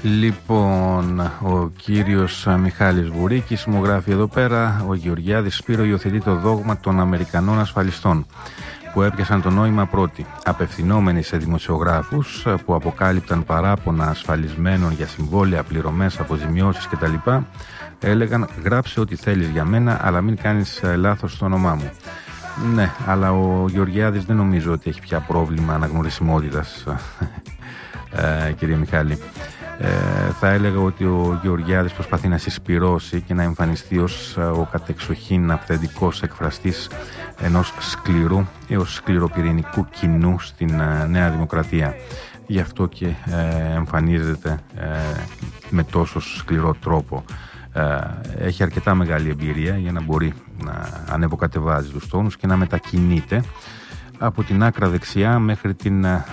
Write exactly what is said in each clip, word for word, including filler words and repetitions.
Λοιπόν, ο κύριος Μιχάλης Βουρίκης μου γράφει εδώ πέρα: ο Γεωργιάδης Σπύρο υιοθετεί το δόγμα των Αμερικανών ασφαλιστών που έπιασαν το νόημα πρώτοι, απευθυνόμενοι σε δημοσιογράφους που αποκάλυπταν παράπονα ασφαλισμένων για συμβόλαια, πληρωμές, αποζημιώσεις κτλ. Έλεγαν γράψε ό,τι θέλεις για μένα, αλλά μην κάνεις λάθος στο όνομά μου. Ναι, αλλά ο Γεωργιάδης δεν νομίζω ότι έχει πια πρόβλημα αναγνωρισιμότητας, ε, κύριε Μιχάλη. Ε, θα έλεγα ότι ο Γεωργιάδης προσπαθεί να συσπυρώσει και να εμφανιστεί ως ο κατεξοχήν αυθεντικός εκφραστής ενός σκληρού έως σκληροπυρηνικού κοινού στην ε, Νέα Δημοκρατία. Γι' αυτό και ε, εμφανίζεται ε, με τόσο σκληρό τρόπο. Ε, έχει αρκετά μεγάλη εμπειρία για να μπορεί να ανεβοκατεβάζει τους τόνους και να μετακινείται από την άκρα δεξιά μέχρι την ε,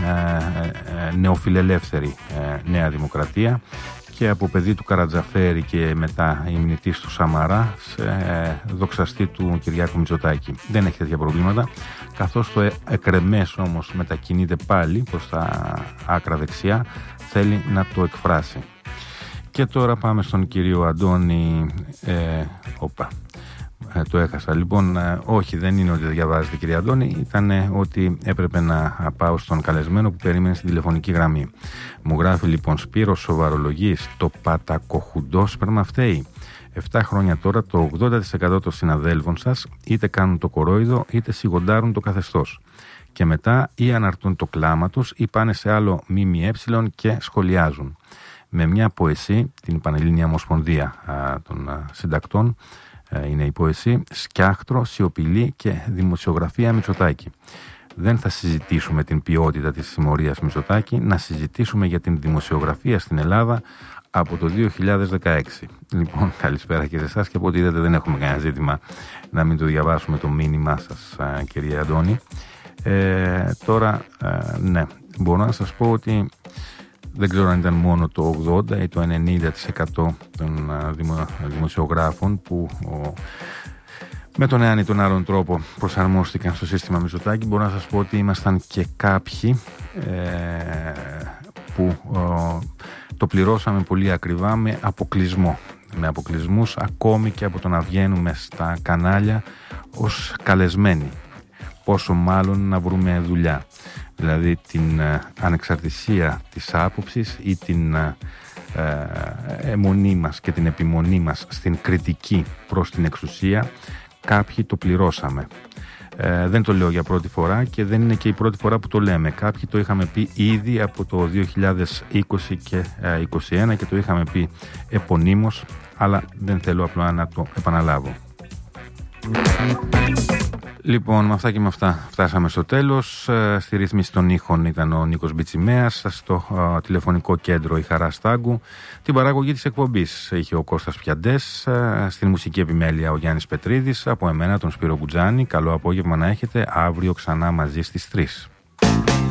ε, νεοφιλελεύθερη ε, Νέα Δημοκρατία και από παιδί του Καρατζαφέρη και μετά υμνητής του Σαμαρά σε ε, δοξαστή του Κυριάκου Μητσοτάκη. Δεν έχει τέτοια προβλήματα, καθώς το εκρεμές όμως μετακινείται πάλι προς τα άκρα δεξιά, θέλει να το εκφράσει. Και τώρα πάμε στον κύριο Αντώνη. Ε, οπα, ε, το έχασα. Λοιπόν, ε, όχι, δεν είναι ότι δεν διαβάζετε, κύριε Αντώνη. Ήταν ε, ότι έπρεπε να πάω στον καλεσμένο που περίμενε στην τηλεφωνική γραμμή. Μου γράφει λοιπόν: Σπύρο, σοβαρολογείς, το πατακοχουντό σπέρμα φταίει. Εφτά χρόνια τώρα το ογδόντα τοις εκατό των συναδέλφων σας είτε κάνουν το κορόιδο είτε σιγοντάρουν το καθεστώς. Και μετά ή αναρτούν το κλάμα τους ή πάνε σε άλλο ΜΜΕ και σχολιάζουν. Με μια ποεσή, την Πανελλήνια Ομοσπονδία α, των α, Συντακτών, α, είναι η ποεσή «Σκιάχτρο, σιωπηλή και δημοσιογραφία Μητσοτάκη». Δεν θα συζητήσουμε την ποιότητα της συμμορίας Μητσοτάκη, να συζητήσουμε για την δημοσιογραφία στην Ελλάδα από το δύο χιλιάδες δεκαέξι. Λοιπόν, καλησπέρα και σε εσάς, και από ό,τι είδατε δεν έχουμε κανένα ζήτημα να μην το διαβάσουμε το μήνυμά σας, α, κύριε Αντώνη. Ε, τώρα, α, ναι, μπορώ να σας πω ότι δεν ξέρω αν ήταν μόνο το ογδόντα ή το ενενήντα τοις εκατό των δημο, δημοσιογράφων που ο, με τον έναν ή τον άλλον τρόπο προσαρμόστηκαν στο σύστημα Μητσοτάκη. Μπορώ να σας πω ότι ήμασταν και κάποιοι ε, που ο, το πληρώσαμε πολύ ακριβά με αποκλεισμό. Με αποκλεισμούς ακόμη και από το να βγαίνουμε στα κανάλια ως καλεσμένοι. Πόσο μάλλον να βρούμε δουλειά. Δηλαδή την ε, ανεξαρτησία της άποψης ή την ε, ε, αιμονή μας και την επιμονή μας στην κριτική προς την εξουσία, κάποιοι το πληρώσαμε. Ε, δεν το λέω για πρώτη φορά και δεν είναι και η πρώτη φορά που το λέμε. Κάποιοι το είχαμε πει ήδη από το δύο χιλιάδες είκοσι και ε, είκοσι ένα και το είχαμε πει επωνύμως, αλλά δεν θέλω απλά να το επαναλάβω. Λοιπόν, με αυτά και με αυτά φτάσαμε στο τέλος. Στη ρύθμιση των ήχων ήταν ο Νίκος Μπιτσιμέας, στο uh, τηλεφωνικό κέντρο η Χαρά Στάγκου. Την παραγωγή της εκπομπής είχε ο Κώστας Πιαντές, uh, στην μουσική επιμέλεια ο Γιάννης Πετρίδης, από εμένα τον Σπύρο Γκουτζάνη. Καλό απόγευμα να έχετε, αύριο ξανά μαζί στις τρεις.